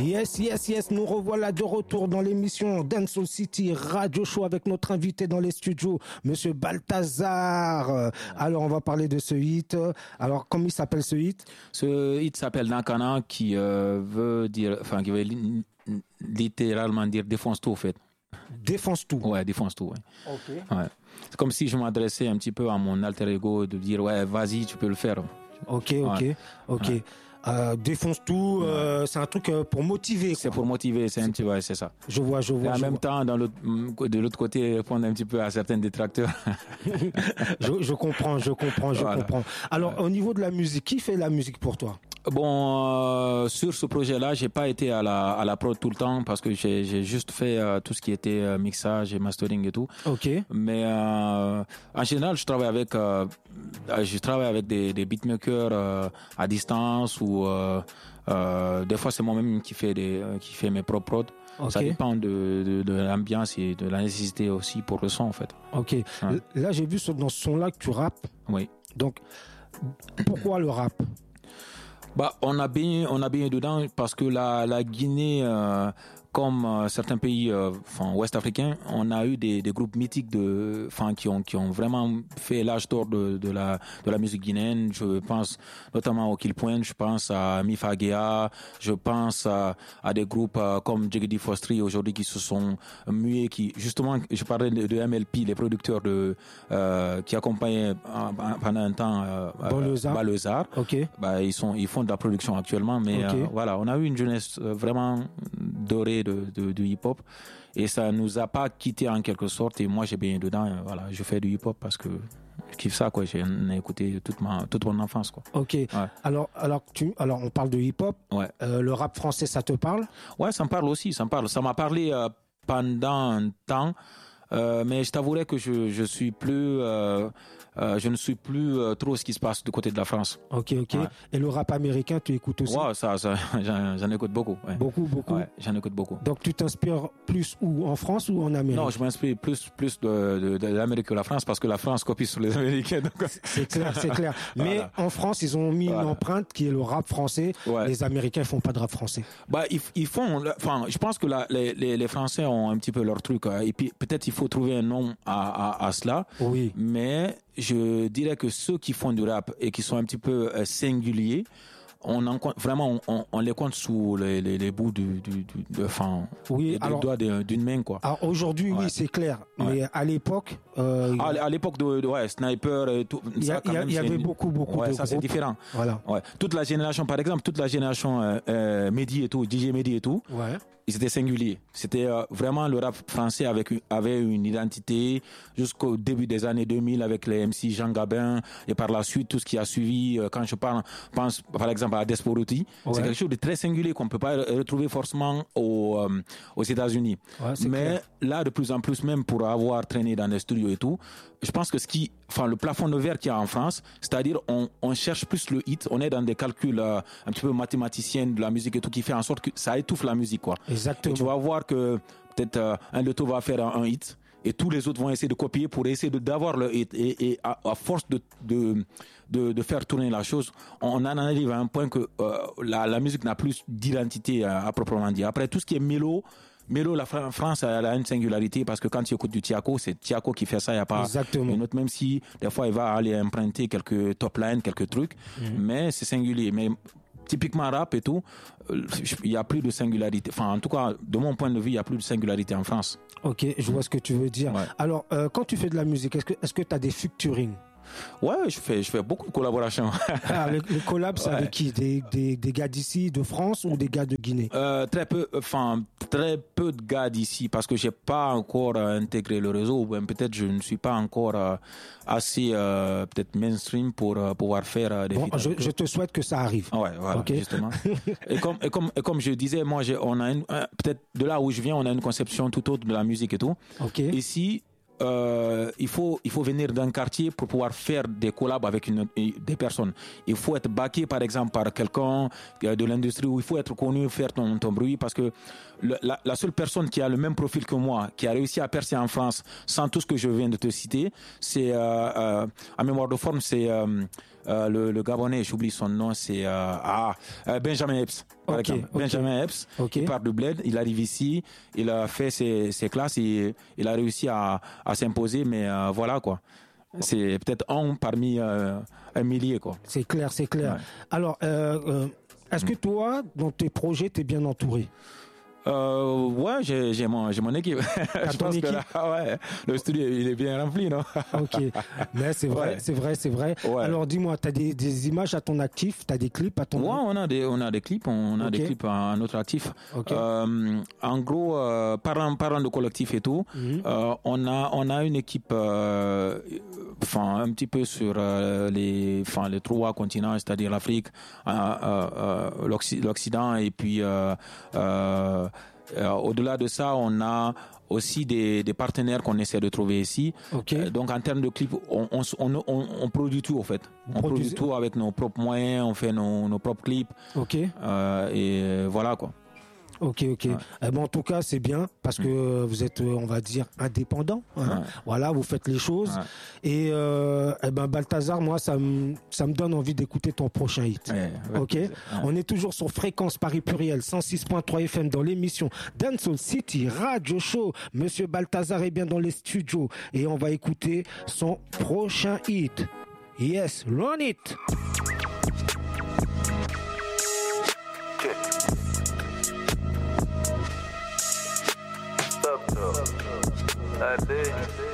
Yes, nous revoilà de retour dans l'émission Dancehall City Radio Show avec notre invité dans les studios, Monsieur Balthazar. Alors, on va parler de ce hit. Alors, comment il s'appelle ce hit? Ce hit s'appelle Nakana, qui veut dire, qui veut littéralement dire défonce tout, en fait. Défonce tout. Ouais, défonce tout, ouais. Ok. Ouais. C'est comme si je m'adressais un petit peu à mon alter ego de dire, ouais, vas-y, tu peux le faire. Ok. Ouais. Défonce tout, c'est un truc pour motiver. Quoi. C'est pour motiver, c'est un petit peu, c'est ça. Je vois. Et en même temps, de l'autre côté, répondre un petit peu à certains détracteurs. je comprends. Alors, au niveau de la musique, qui fait la musique pour toi? Bon, sur ce projet-là, j'ai pas été à la prod tout le temps parce que j'ai juste fait tout ce qui était mixage et mastering et tout. Ok. Mais en général, je travaille avec des beatmakers à distance ou des fois c'est moi-même qui fait mes propres prods. Okay. Ça dépend de l'ambiance et de la nécessité aussi pour le son en fait. Ok. Ouais. Là, j'ai vu dans ce son-là que tu rappes. Oui. Donc, pourquoi le rap? On a bien dedans parce que la Guinée, comme certains pays ouest africains, on a eu des groupes mythiques qui ont vraiment fait l'âge d'or de la musique guinéenne. Je pense notamment au Kill Point, je pense à Mifagea, je pense à des groupes comme Jiggy Fostri aujourd'hui qui se sont mués, qui justement, je parlais de MLP, les producteurs qui accompagnaient pendant un temps Balezar. Ok. Ils font de la production actuellement, mais okay. Voilà, on a eu une jeunesse vraiment dorée de hip-hop et ça nous a pas quitté en quelque sorte et moi j'ai baigné dedans. Voilà, je fais du hip-hop parce que je kiffe ça, quoi. J'ai écouté toute mon enfance, quoi. Ok. Ouais. Alors on parle de hip-hop. Ouais. Le rap français, ça te parle? Ouais, ça me parle aussi. Ça m'a parlé pendant un temps, mais je t'avouerai que je suis plus. Je ne suis plus trop ce qui se passe du côté de la France. Ok. Ouais. Et le rap américain, tu écoutes aussi? Ouais, ça j'en écoute beaucoup. Ouais. Beaucoup. Ouais, j'en écoute beaucoup. Donc tu t'inspires plus où, en France ou en Amérique? Non, je m'inspire plus de l'Amérique que la France parce que la France copie sur les Américains. Donc... C'est clair. Mais voilà. En France, ils ont mis une empreinte qui est le rap français. Ouais. Les Américains font pas de rap français. Ils font. Enfin, je pense que les Français ont un petit peu leur truc. Et puis peut-être il faut trouver un nom à cela. Oui. Mais je dirais que ceux qui font du rap et qui sont un petit peu singuliers, on les compte sous les bouts des doigts d'une main, quoi. Alors aujourd'hui, oui, c'est clair. Ouais. Mais à l'époque, à l'époque de Sniper et tout, il y avait beaucoup de ça c'est différent. Voilà. Ouais. Toute la génération Mehdi et tout, DJ Mehdi et tout. Ouais. Ils étaient singuliers. C'était vraiment le rap français avait une identité jusqu'au début des années 2000 avec les MC Jean Gabin et par la suite tout ce qui a suivi. Quand je pense par exemple à Desporuti, c'est quelque chose de très singulier qu'on peut pas retrouver forcément aux États-Unis. Ouais, mais clair. Là, de plus en plus, même pour avoir traîné dans des studios et tout, je pense que le plafond de verre qu'il y a en France, c'est-à-dire on cherche plus le hit, on est dans des calculs un petit peu mathématiciens de la musique et tout qui fait en sorte que ça étouffe la musique, quoi. Exactement. Et tu vas voir que peut-être un Leto va faire un hit et tous les autres vont essayer de copier pour essayer d'avoir le hit et à force de faire tourner la chose, on en arrive à un point que la musique n'a plus d'identité à proprement dire. Après tout ce qui est mélo, la France elle a une singularité parce que quand tu écoutes du Tiako, c'est Tiako qui fait ça, il n'y a pas Exactement. une autre, même si des fois il va aller emprunter quelques top lines, quelques trucs, mais c'est singulier. Mais typiquement rap et tout, il n'y a plus de singularité. Enfin, en tout cas, de mon point de vue, il n'y a plus de singularité en France. Ok, je vois ce que tu veux dire. Ouais. Alors, quand tu fais de la musique, est-ce que tu as des featuring? Ouais, je fais beaucoup de collaborations. Les collabs, c'est avec qui? Des gars d'ici, de France ou des gars de Guinée? Très peu de gars d'ici parce que j'ai pas encore intégré le réseau. Ou même peut-être je ne suis pas encore assez peut-être mainstream pour pouvoir faire des feats. Je te souhaite que ça arrive. Ouais, voilà, okay. Justement. et comme je disais, moi, on a peut-être de là où je viens, on a une conception tout autre de la musique et tout. Okay. Ici, il faut venir d'un quartier pour pouvoir faire des collabs avec des personnes. Il faut être backé par exemple par quelqu'un de l'industrie, où il faut être connu, faire ton bruit, parce que la seule personne qui a le même profil que moi, qui a réussi à percer en France sans tout ce que je viens de te citer, c'est à mémoire de forme, c'est le Gabonais, j'oublie son nom, c'est Benjamin Epps. Par exemple. Benjamin Epps, il part de Bled, il arrive ici, il a fait ses classes, il a réussi à s'imposer, mais voilà quoi. C'est peut-être un parmi un millier quoi. C'est clair. Ouais. Alors, est-ce que toi, dans tes projets, t'es bien entouré? Ouais, j'ai mon équipe. Je pense que là, le studio il est bien rempli, non? Ok, mais c'est vrai. Ouais. Alors dis-moi, t'as des images à ton actif, t'as des clips à ton actif? Ouais, on a des clips, des clips à notre actif. En gros, parlant de collectif et tout, on a une équipe, un petit peu sur les trois continents, c'est-à-dire l'Afrique, l'Occident et puis au-delà de ça, on a aussi des partenaires qu'on essaie de trouver ici. Donc en termes de clips, on produit tout en fait. On produit tout avec nos propres moyens, on fait nos propres clips. Et voilà quoi. Ok. Ouais. En tout cas, c'est bien parce que vous êtes, on va dire, indépendant. Hein. Voilà, vous faites les choses. Et Balthazar, moi, ça me donne envie d'écouter ton prochain hit. On est toujours sur Fréquence Paris Pluriel 106.3 FM dans l'émission Dancehall City Radio Show. Monsieur Balthazar est bien dans les studios et on va écouter son prochain hit. Yes, run it. I did.